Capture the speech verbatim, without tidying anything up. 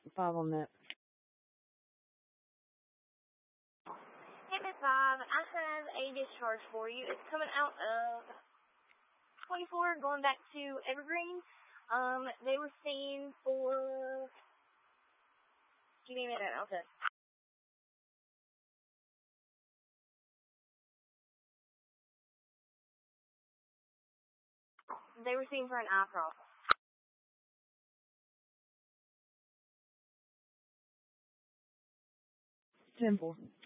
five on that. Hey, Miss Bob, I have a discharge for you. It's coming out of twenty-four, going back to Evergreen. Um, they were seen for... Give me a minute, I'll tell you. They were seen for an eye problem. Ten four.